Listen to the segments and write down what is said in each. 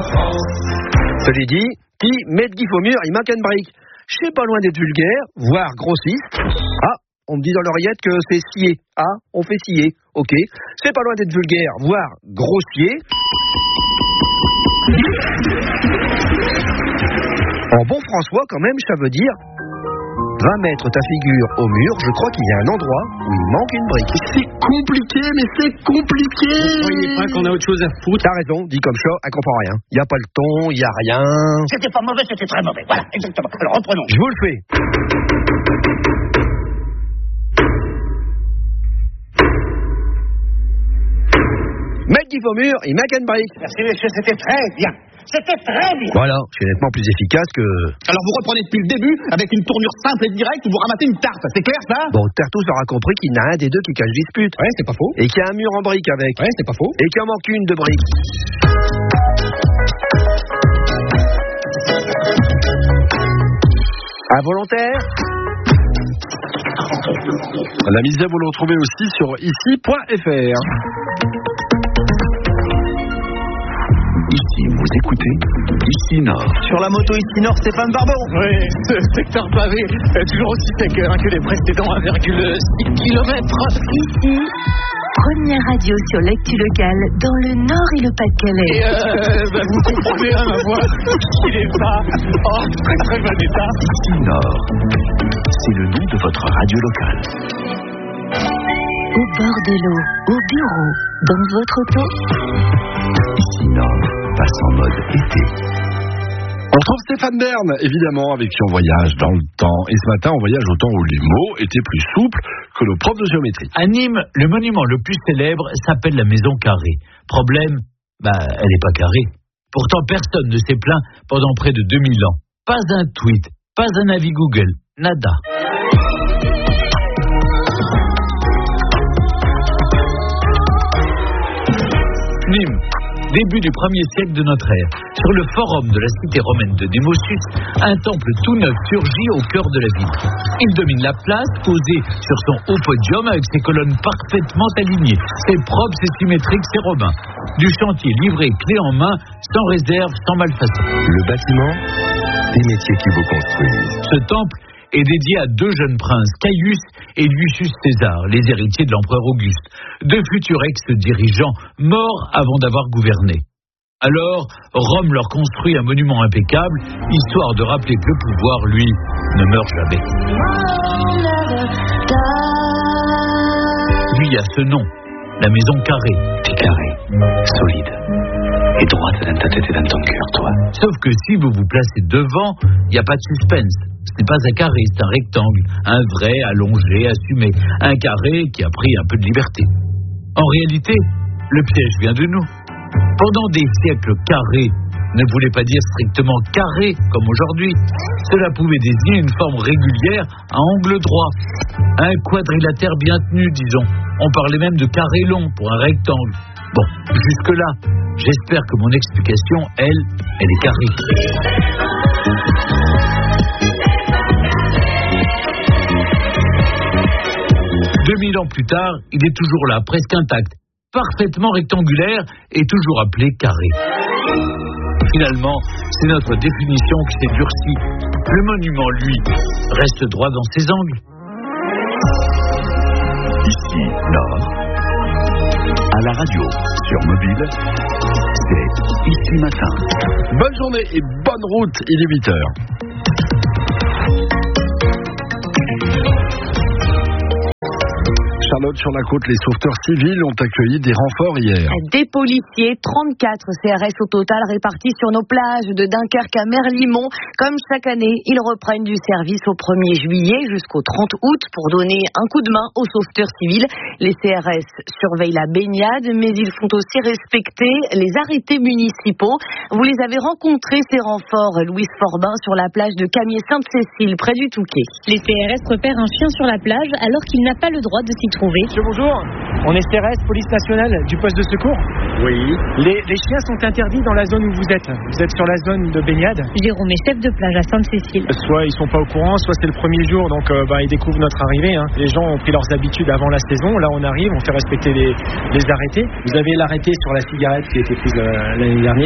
Cela dit, qui met de gif au mur, il manque une brique. Je suis pas loin d'être vulgaire, voire grossiste. Ah, on me dit dans l'oreillette que c'est scié. Ah, on fait scier. Ok. C'est pas loin d'être vulgaire, voire grossier. En bon François, quand même, ça veut dire 20 mètres ta figure au mur, je crois qu'il y a un endroit où il manque une brique. C'est compliqué, mais c'est compliqué. Vous croyez pas qu'on a autre chose à foutre? T'as raison, dit comme ça, elle comprend rien. Il n'y a pas le ton, il n'y a rien. C'était pas mauvais, c'était très mauvais. Voilà, exactement. Alors reprenons. Je vous le fais. Mettre gif au mur, il manque une brique. Merci messieurs, c'était très bien. C'était très bien. Voilà, c'est nettement plus efficace que... Alors vous reprenez depuis le début, avec une tournure simple et directe, où vous ramassez une tarte, c'est clair ça? Bon, Tertous aura compris qu'il y en a un des deux qui cache dispute. Ouais, c'est pas faux. Et qu'il y a un mur en brique avec. Ouais, c'est pas faux. Et qu'il en manque une de brique. Involontaire? La misère, vous le retrouvez aussi sur ici.fr. Ici, vous écoutez Ici Nord. Sur la moto Ici Nord, Stéphane Barbon. Oui, ce secteur pavé est toujours aussi sec que les précédents 1,6 km. Ici, première radio sur l'actu locale dans le Nord et le Pas-de-Calais. Vous comprenez à ma voix qu'il est pas en très très bon état. Ici Nord, c'est le nom de votre radio locale. Au bord de l'eau, au bureau, dans votre auto. Ici Nord passe en mode été. On retrouve Stéphane Bern, évidemment, avec qui on voyage dans le temps. Et ce matin, on voyage au temps où les mots étaient plus souples que nos profs de géométrie. À Nîmes, le monument le plus célèbre s'appelle la Maison Carrée. Problème, elle n'est pas carrée. Pourtant, personne ne s'est plaint pendant près de 2000 ans. Pas un tweet, pas un avis Google, nada. Nîmes, début du 1er siècle de notre ère. Sur le forum de la cité romaine de Démosus, un temple tout neuf surgit au cœur de la ville. Il domine la place, posé sur son haut podium avec ses colonnes parfaitement alignées. C'est propre, c'est symétrique, c'est romain. Du chantier livré clé en main, sans réserve, sans malfaçon. Le bâtiment, des métiers qui vous construisent. Ce temple est dédié à deux jeunes princes, Caius et Lucius César, les héritiers de l'empereur Auguste, deux futurs ex-dirigeants morts avant d'avoir gouverné. Alors, Rome leur construit un monument impeccable, histoire de rappeler que le pouvoir, lui, ne meurt jamais. Lui a ce nom, la Maison Carrée. T'es carré, solide, et droite dans ta tête et dans ton cœur, toi. Sauf que si vous vous placez devant, il n'y a pas de suspense. Ce n'est pas un carré, c'est un rectangle, un vrai, allongé, assumé. Un carré qui a pris un peu de liberté. En réalité, le piège vient de nous. Pendant des siècles, carré ne voulait pas dire strictement carré, comme aujourd'hui. Cela pouvait désigner une forme régulière à angle droit. Un quadrilatère bien tenu, disons. On parlait même de carré long pour un rectangle. Bon, jusque-là, j'espère que mon explication, elle est carrée. 2000 ans plus tard, il est toujours là, presque intact, parfaitement rectangulaire et toujours appelé carré. Finalement, c'est notre définition qui s'est durcie. Le monument, lui, reste droit dans ses angles. Ici, Nord. À la radio, sur mobile, c'est Ici Matin. Bonne journée et bonne route, il est 8h. Charlotte, sur la côte, les sauveteurs civils ont accueilli des renforts hier. Des policiers, 34 CRS au total répartis sur nos plages de Dunkerque à Merlimont. Comme chaque année, ils reprennent du service au 1er juillet jusqu'au 30 août pour donner un coup de main aux sauveteurs civils. Les CRS surveillent la baignade, mais ils font aussi respecter les arrêtés municipaux. Vous les avez rencontrés, ces renforts, Louise Forbin, sur la plage de Camier-Sainte-Cécile, près du Touquet. Les CRS repèrent un chien sur la plage alors qu'il n'a pas le droit de s'y trouver. Monsieur, bonjour. On est CRS, police nationale du poste de secours. Oui. Les chiens sont interdits dans la zone où vous êtes. Vous êtes sur la zone de baignade. Jérôme est chef de plage à Sainte-Cécile. Soit ils sont pas au courant, soit c'est le premier jour, donc ils découvrent notre arrivée. Les gens ont pris leurs habitudes avant la saison. Là, on arrive, on fait respecter les arrêtés. Vous avez l'arrêté sur la cigarette qui a été prise l'année dernière. Vous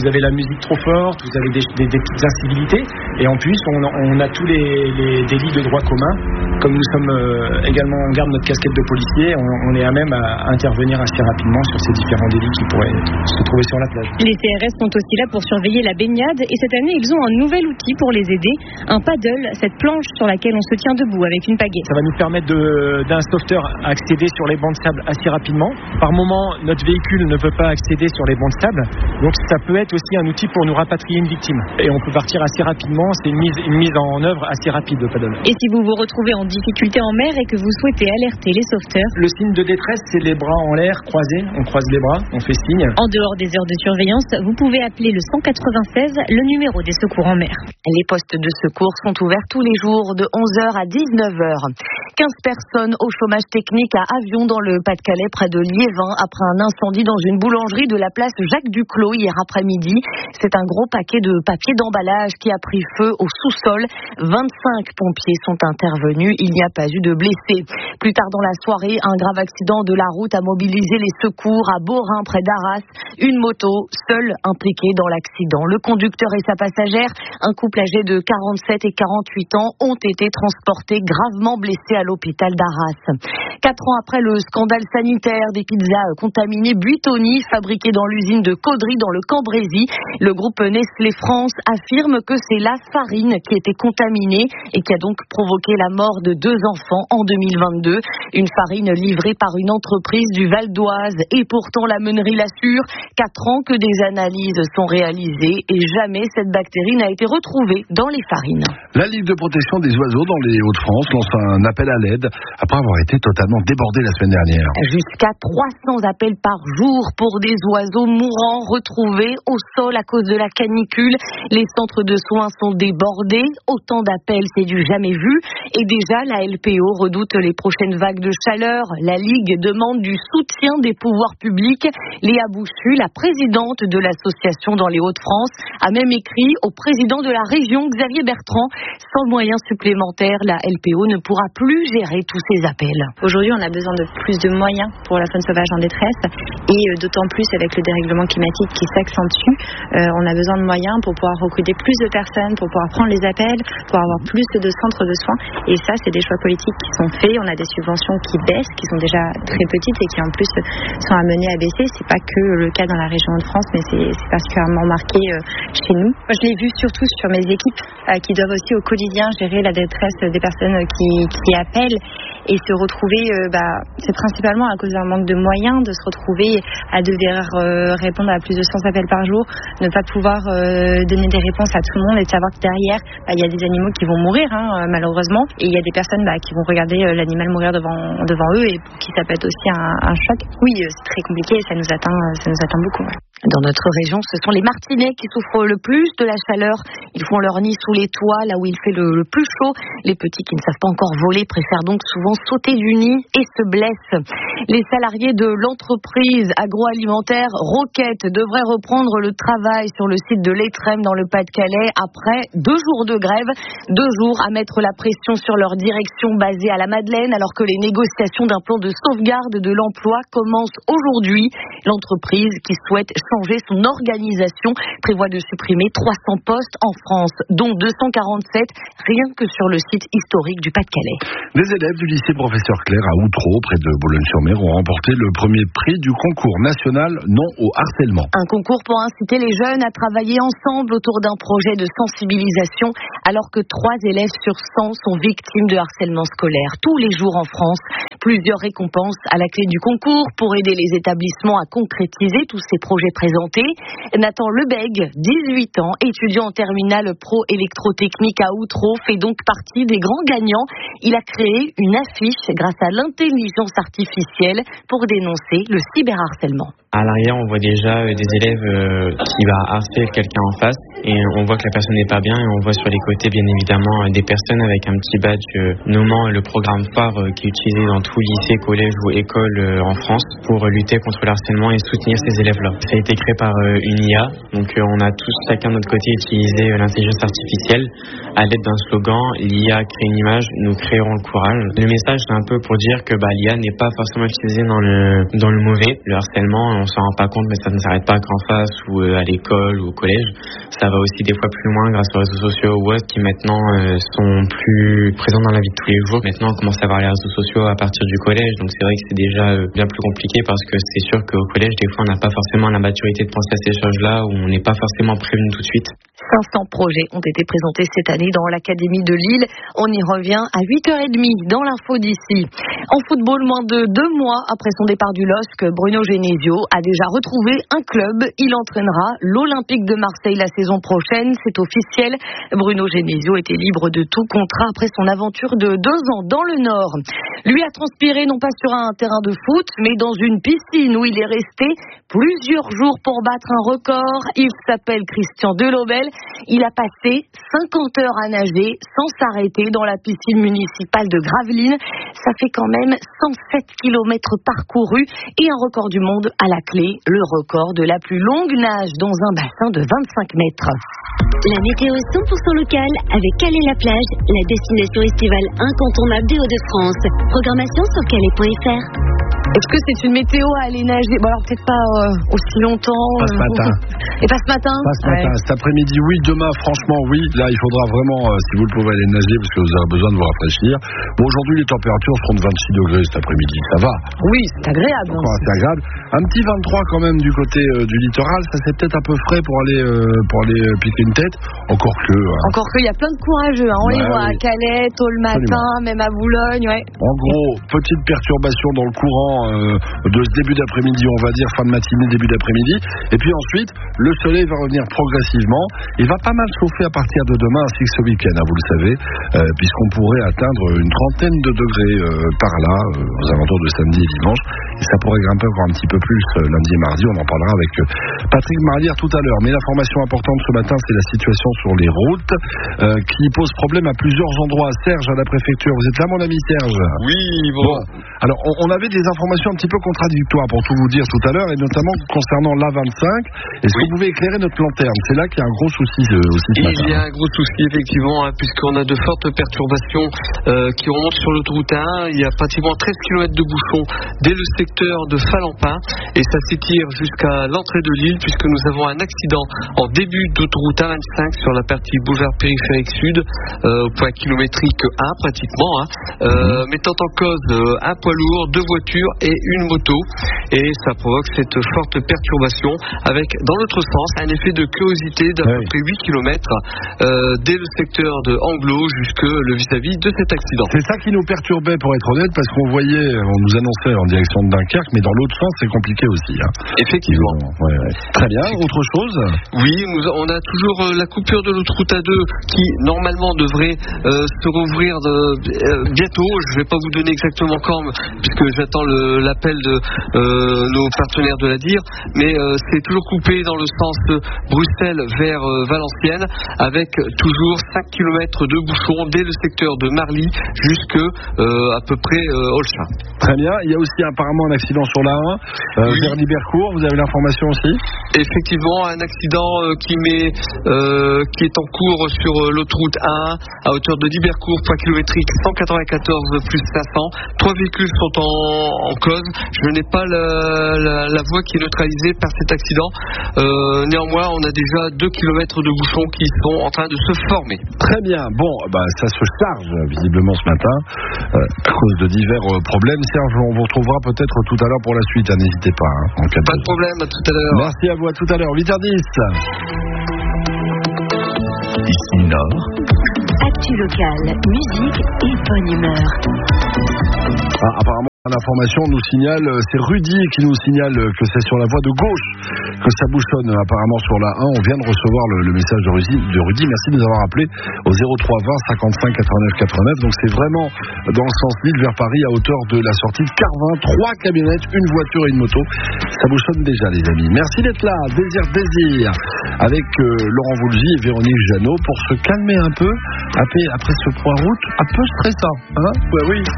avez la musique trop forte, vous avez des petites incivilités. Et en plus, on a tous les délits de droit commun. Comme nous sommes également, on garde notre casquette de policier, on est à même à intervenir assez rapidement sur ces différents délits qui pourraient se trouver sur la plage. Les CRS sont aussi là pour surveiller la baignade et cette année, ils ont un nouvel outil pour les aider, un paddle, cette planche sur laquelle on se tient debout avec une pagaie. Ça va nous permettre d'un sauveteur accéder sur les bancs de sable assez rapidement. Par moment, notre véhicule ne peut pas accéder sur les bancs de sable, donc ça peut être aussi un outil pour nous rapatrier une victime. Et on peut partir assez rapidement, c'est une mise en œuvre assez rapide, le paddle. Et si vous vous retrouvez en difficulté en mer et que vous souhaitez alerter les sauveteurs, le signe de détresse, c'est les bras en l'air croisés, on croise les bras, on fait signe. En dehors des heures de surveillance, vous pouvez appeler le 196, le numéro des secours en mer. Les postes de secours sont ouverts tous les jours de 11h à 19h. 15 personnes au chômage technique à Avion dans le Pas-de-Calais près de Liévin après un incendie dans une boulangerie de la place Jacques Duclos hier après-midi. C'est un gros paquet de papier d'emballage qui a pris feu au sous-sol. 25 pompiers sont intervenus. Il n'y a pas eu de blessés. Plus tard dans la soirée, un grave accident de la route a mobilisé les secours à Beaurain près d'Arras. Une moto seule impliquée dans l'accident. Le conducteur et sa passagère, un couple âgé de 47 et 48 ans, ont été transportés gravement blessés à l'hôpital d'Arras. 4 ans après le scandale sanitaire des pizzas contaminées Buitoni, fabriquées dans l'usine de Caudry dans le Cambrésis, le groupe Nestlé France affirme que c'est la farine qui était contaminée et qui a donc provoqué la mort de 2 enfants en 2022. Une farine livrée par une entreprise du Val d'Oise. Et pourtant, la meunerie l'assure, 4 ans que des analyses sont réalisées et jamais cette bactérie n'a été retrouvée dans les farines. La Ligue de protection des oiseaux dans les Hauts-de-France lance un appel à l'aide après avoir été totalement débordée la semaine dernière. Jusqu'à 300 appels par jour pour des oiseaux mourants retrouvés au sol à cause de la canicule. Les centres de soins sont débordés. Autant d'appels, c'est du jamais vu. Et déjà, la LPO redoute les prochaines vagues de chaleur. La Ligue demande du soutien des pouvoirs publics. Léa Bouchu, la présidente de l'association dans les Hauts-de-France, a même écrit au président de la région, Xavier Bertrand. Sans moyens supplémentaires, la LPO ne pourra plus gérer tous ces appels. Aujourd'hui, on a besoin de plus de moyens pour la faune sauvage en détresse et d'autant plus avec le dérèglement climatique qui s'accentue. On a besoin de moyens pour pouvoir recruter plus de personnes, pour pouvoir prendre les appels, pour avoir plus de centres de soins. Et ça, c'est des choix politiques qui sont faits. On a des subventions qui baissent, qui sont déjà très petites et qui en plus sont amenées à baisser. C'est pas que le cas dans la région de France, mais c'est particulièrement marqué chez nous. Moi, je l'ai vu surtout sur mes équipes qui doivent aussi au quotidien gérer la détresse des personnes qui appellent et se retrouver, c'est principalement à cause d'un manque de moyens, de se retrouver à devoir répondre à plus de 100 appels par jour, ne pas pouvoir donner des réponses à tout le monde et de savoir que derrière, il y a des animaux qui vont mourir, malheureusement, et il y a des personnes qui vont regarder l'animal mourir devant eux et pour qui ça peut être aussi un choc. Oui, c'est très compliqué et ça nous atteint beaucoup. Ouais. Dans notre région, ce sont les martinets qui souffrent le plus de la chaleur. Ils font leur nid sous les toits, là où il fait le plus chaud. Les petits qui ne savent pas encore voler préfèrent donc souvent sauter du nid et se blessent. Les salariés de l'entreprise agroalimentaire Roquette devraient reprendre le travail sur le site de l'Étrême dans le Pas-de-Calais après 2 jours de grève. 2 jours à mettre la pression sur leur direction basée à la Madeleine alors que les négociations d'un plan de sauvegarde de l'emploi commencent aujourd'hui. L'entreprise qui souhaite changer son organisation prévoit de supprimer 300 postes en France, dont 247 rien que sur le site historique du Pas-de-Calais. Les élèves du lycée Professeur Clerc à Outreau, près de Boulogne-sur-Mer, ont remporté le premier prix du concours national Non au harcèlement. Un concours pour inciter les jeunes à travailler ensemble autour d'un projet de sensibilisation, alors que 3 élèves sur 100 sont victimes de harcèlement scolaire tous les jours en France. Plusieurs récompenses à la clé du concours pour aider les établissements à concrétiser tous ces projets présentés. Nathan Lebègue, 18 ans, étudiant en terminale pro électrotechnique à Outreau, fait donc partie des grands gagnants. Il a créé une affiche grâce à l'intelligence artificielle pour dénoncer le cyberharcèlement. À l'arrière, on voit déjà des élèves qui va harceler quelqu'un en face et on voit que la personne n'est pas bien et on voit sur les côtés bien évidemment des personnes avec un petit badge nommant le programme phare qui est utilisé dans tout lycée, collège ou école en France pour lutter contre le harcèlement et soutenir ces élèves-là. Ça a été créé par une IA, donc on a tous chacun de notre côté utilisé l'intelligence artificielle à l'aide d'un slogan « L'IA crée une image, nous créerons le courage ». Le message c'est un peu pour dire que l'IA n'est pas forcément utilisée dans le mauvais. Le harcèlement, on s'en rend pas compte, mais ça ne s'arrête pas qu'en face ou à l'école ou au collège. Ça va aussi des fois plus loin grâce aux réseaux sociaux ou autres qui maintenant sont plus présents dans la vie de tous les jours. Maintenant, on commence à voir les réseaux sociaux à partir du collège, donc c'est vrai que c'est déjà bien plus compliqué parce que c'est sûr qu'au collège, des fois, on n'a pas forcément la maturité de penser à ces choses-là ou on n'est pas forcément prévenu tout de suite. 500 projets ont été présentés cette année dans l'Académie de Lille. On y revient à 8h30 dans l'info d'ici. En football, moins de 2 mois après son départ du LOSC, Bruno Genesio a déjà retrouvé un club. Il entraînera l'Olympique de Marseille la saison prochaine. C'est officiel. Bruno Genesio était libre de tout contrat après son aventure de 2 ans dans le Nord. Lui a transpiré non pas sur un terrain de foot, mais dans une piscine où il est resté plusieurs jours pour battre un record. Il s'appelle Christian Delobel. Il a passé 50 heures à nager sans s'arrêter dans la piscine municipale de Gravelines. Ça fait quand même 107 km parcourus et un record du monde à la clé, le record de la plus longue nage dans un bassin de 25 mètres. La météo 100% locale avec Calais-la-Plage, la destination estivale incontournable des Hauts-de-France. Programmation sur calais.fr. Est-ce que c'est une météo à aller nager? Bon, alors peut-être pas aussi longtemps. Pas ce matin. Et pas ce matin? Pas ce matin. Cet après-midi, oui. Demain, franchement, oui. Là, il faudra vraiment, si vous le pouvez, aller nager parce que vous aurez besoin de vous rafraîchir. Bon, aujourd'hui, les températures seront de 26 degrés cet après-midi. Ça va. Oui, c'est agréable. C'est agréable. Un petit 23 quand même du côté du littoral. Ça, c'est peut-être un peu frais pour aller piquer une tête. Encore que. Encore qu'il y a plein de courageux. On les voit à Calais, tôt le matin, même à Boulogne. Ouais. En gros, petite perturbation dans le courant de ce début d'après-midi, on va dire fin de matinée, début d'après-midi. Et puis ensuite, le soleil va revenir progressivement. Il va pas mal chauffer à partir de demain ainsi que ce week-end, vous le savez, puisqu'on pourrait atteindre une trentaine de degrés par là, aux alentours de samedi et dimanche. Et ça pourrait grimper encore un petit peu plus lundi et mardi. On en parlera avec Patrick Marlière tout à l'heure. Mais l'information importante ce matin, c'est la situation sur les routes qui pose problème à plusieurs endroits. Serge, à la préfecture, vous êtes là, mon ami Serge? Oui, bon. Alors, on avait des informations un petit peu contradictoires pour tout vous dire tout à l'heure, et notamment concernant l'A25. Est-ce que vous pouvez éclairer notre lanterne? C'est là qu'il y a un gros souci aussi ce matin. Il y a un gros souci, effectivement, puisqu'on a de fortes perturbations qui remontent sur l'autoroute A1. Il y a pratiquement 13 km de bouchons dès le secteur de Falampin, et ça s'étire jusqu'à l'entrée de Lille, puisque nous avons un accident en début d'autoroute A25 sur la partie boulevard périphérique sud, au point kilométrique 1 pratiquement, mettant en cause un poids lourd, 2 voitures et une moto, et ça provoque cette forte perturbation avec, dans l'autre sens, un effet de curiosité d'à peu près 8 km dès le secteur de Anglo jusque le vis-à-vis de cet accident. C'est ça qui nous perturbait, pour être honnête, parce qu'on voyait, on nous annonçait en direction de Dunkerque, mais dans l'autre sens c'est compliqué aussi. Effectivement. Très bien, autre chose? Oui, on a toujours la coupure de l'autoroute A2 qui normalement devrait se rouvrir bientôt. Je ne vais pas vous donner exactement quand, puisque j'attends l'appel de nos partenaires de la DIR, mais c'est toujours coupé dans le sens Bruxelles vers Valenciennes, avec toujours 5 km de bouchons dès le secteur de Marly jusque à peu près Olchin. Très bien, il y a aussi apparemment un accident sur la 1 vers Libercourt, vous avez l'information aussi? Effectivement, un accident qui est en cours sur l'autoroute A1 à hauteur de Libercourt, point kilométrique 194 plus 500. 3 véhicules sont en cause. Je n'ai pas la voie qui est neutralisée par cet accident. Néanmoins, on a déjà 2 km de bouchons qui sont en train de se former. Très bien. Bon, ça se charge visiblement ce matin à cause de divers problèmes. Serge, on vous retrouvera peut-être tout à l'heure pour la suite. N'hésitez pas. Pas de problème, à tout à l'heure. Merci à vous, à tout à l'heure. 8h10. Ici Nord. Actu locale, musique et bonne humeur. Apparemment, l'information nous signale, c'est Rudy qui nous signale que c'est sur la voie de gauche que ça bouchonne apparemment sur la 1. On vient de recevoir le message de Rudy. Merci de nous avoir appelé au 03 20 55 89 89. Donc c'est vraiment dans le sens Lille vers Paris à hauteur de la sortie de Carvin. 3 camionnettes, une voiture et une moto. Ça bouchonne déjà, les amis. Merci d'être là. Désir avec Laurent Voulzy et Véronique Jeannot pour se calmer un peu après ce point route un peu stressant. Oui.